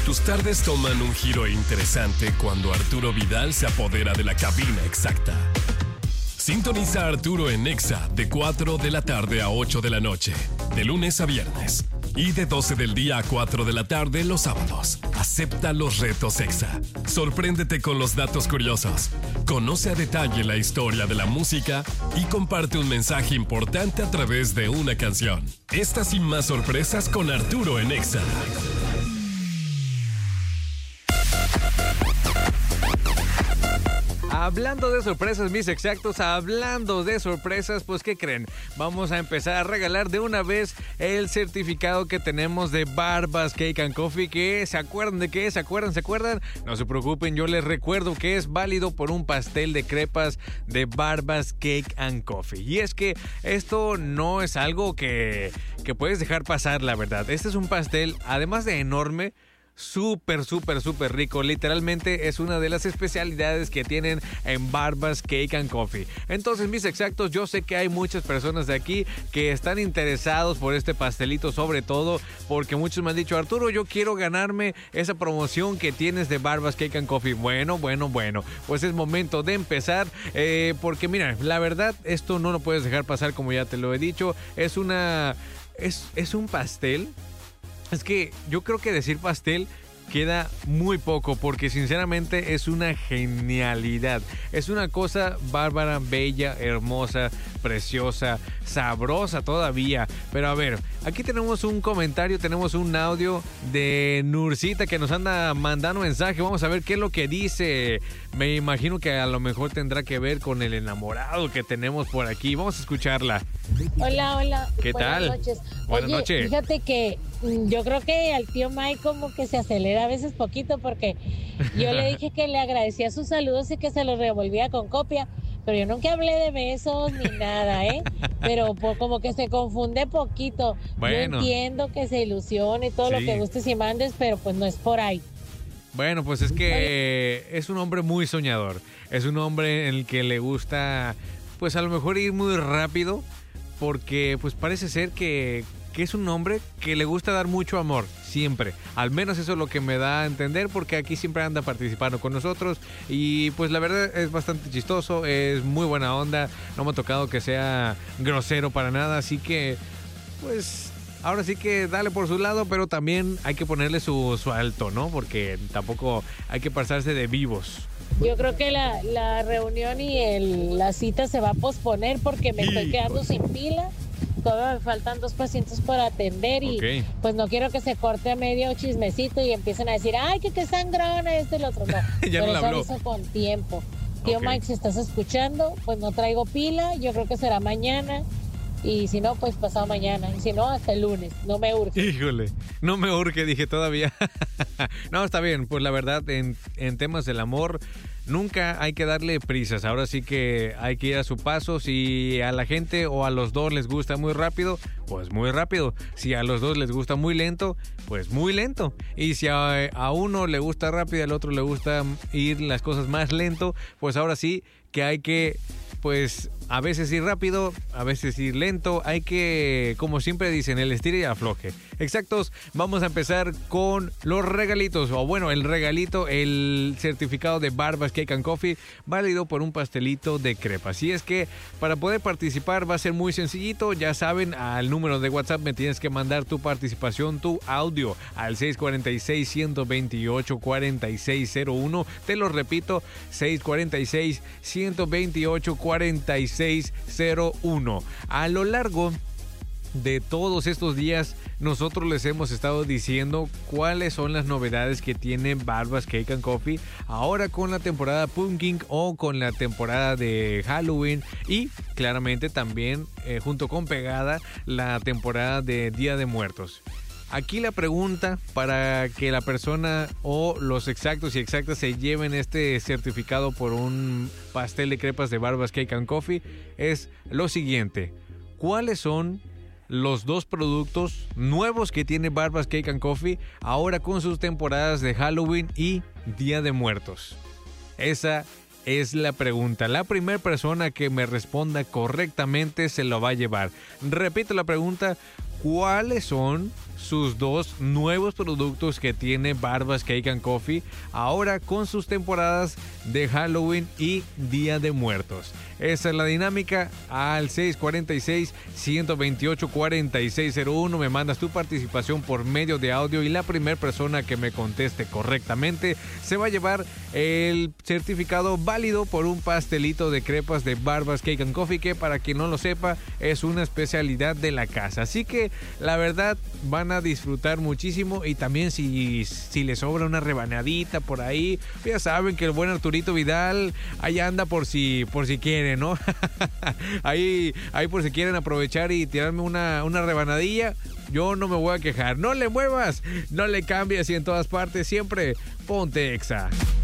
Tus tardes toman un giro interesante cuando Arturo Vidal se apodera de la cabina exacta. Sintoniza a Arturo en Exa de 4 de la tarde a 8 de la noche, de lunes a viernes. Y de 12 del día a 4 de la tarde los sábados. Acepta los retos Exa. Sorpréndete con los datos curiosos. Conoce a detalle la historia de la música y comparte un mensaje importante a través de una canción. Estas y más sorpresas con Arturo en Exa. Hablando de sorpresas, mis exactos, hablando de sorpresas, pues ¿qué creen? Vamos a empezar a regalar de una vez el certificado que tenemos de Barbas Cake and Coffee, que ¿se acuerdan de qué? ¿Se acuerdan? No se preocupen, yo les recuerdo que es válido por un pastel de crepas de Barbas Cake and Coffee. Y es que esto no es algo que puedes dejar pasar, la verdad. Este es un pastel, además de enorme, súper rico. Literalmente es una de las especialidades que tienen en Barbas Cake and Coffee. Entonces, mis exactos, yo sé que hay muchas personas de aquí que están interesados por este pastelito, sobre todo porque muchos me han dicho: Arturo, yo quiero ganarme esa promoción que tienes de Barbas Cake and Coffee. Bueno, pues es momento de empezar, porque mira, la verdad, esto no lo puedes dejar pasar, como ya te lo he dicho. Es un pastel. Es que yo creo que decir pastel queda muy poco, porque sinceramente es una genialidad. Es una cosa bárbara, bella, hermosa, preciosa, sabrosa todavía. Pero a ver, aquí tenemos un comentario, tenemos un audio de Nurcita que nos anda mandando mensaje. Vamos a ver qué es lo que dice. Me imagino que a lo mejor tendrá que ver con el enamorado que tenemos por aquí. Vamos a escucharla. Hola. ¿Qué tal? Buenas noches. Buenas noches. Fíjate que yo creo que al tío Mike como que se acelera a veces poquito, porque yo le dije que le agradecía sus saludos y que se los revolvía con copia, pero yo nunca hablé de besos ni nada, pero como que se confunde poquito. Bueno. Yo entiendo que se ilusione y todo Sí. lo que gustes y mandes, pero pues no es por ahí. Bueno, pues es que es un hombre muy soñador. Es un hombre en el que le gusta, pues a lo mejor ir muy rápido, porque pues parece ser que es un hombre que le gusta dar mucho amor, siempre. Al menos eso es lo que me da a entender, porque aquí siempre anda participando con nosotros y pues la verdad es bastante chistoso, es muy buena onda, no me ha tocado que sea grosero para nada, así que pues ahora sí que dale por su lado, pero también hay que ponerle su alto, ¿no? Porque tampoco hay que pasarse de vivos. Yo creo que la reunión y la cita se va a posponer porque me estoy quedando sin pila. Todavía me faltan 2 pacientes por atender y pues no quiero que se corte a medio chismecito y empiecen a decir: ay, que sangrona, esto y lo otro. No, Ya por no le eso habló. aviso con tiempo. Tío Mike, si estás escuchando, pues no traigo pila, yo creo que será mañana. Y si no, pues pasado mañana. Y si no, hasta el lunes. No me urge. Híjole, no me urge, dije todavía. No, está bien, pues la verdad, en temas del amor, nunca hay que darle prisas. Ahora sí que hay que ir a su paso. Si a la gente o a los dos les gusta muy rápido, pues muy rápido. Si a los dos les gusta muy lento, pues muy lento. Y si a uno le gusta rápido y al otro le gusta ir las cosas más lento, pues ahora sí que hay que, pues a veces ir rápido, a veces ir lento. Hay que, como siempre dicen, el estire y afloje. Exactos, vamos a empezar con los regalitos. O bueno, el regalito, el certificado de Barbas Cake and Coffee, válido por un pastelito de crepa. Así es que para poder participar va a ser muy sencillito. Ya saben, al número de WhatsApp me tienes que mandar tu participación, tu audio, al 646-128-4601. Te lo repito, 646-128-4601. A lo largo de todos estos días, nosotros les hemos estado diciendo cuáles son las novedades que tiene Barbas Cake and Coffee ahora con la temporada Pumpkin o con la temporada de Halloween, y claramente también junto con pegada la temporada de Día de Muertos. Aquí la pregunta para que la persona o los exactos y exactas se lleven este certificado por un pastel de crepas de Barbas Cake and Coffee es lo siguiente: ¿cuáles son los 2 productos nuevos que tiene Barbas Cake and Coffee ahora con sus temporadas de Halloween y Día de Muertos? Esa es la pregunta. La primera persona que me responda correctamente se lo va a llevar. Repito la pregunta: ¿cuáles son sus 2 nuevos productos que tiene Barbas Cake and Coffee, ahora con sus temporadas de Halloween y Día de Muertos. Esa es la dinámica. Al 646-128-4601 me mandas tu participación por medio de audio y la primera persona que me conteste correctamente se va a llevar el certificado válido por un pastelito de crepas de Barbas Cake and Coffee, que para quien no lo sepa es una especialidad de la casa. Así que la verdad van a disfrutar muchísimo, y también si les sobra una rebanadita por ahí, ya saben que el buen Arturito Vidal ahí anda por si quieren, ¿no? ahí por si quieren aprovechar y tirarme una rebanadilla, yo no me voy a quejar. No le muevas, no le cambies, y en todas partes siempre ponte Exa.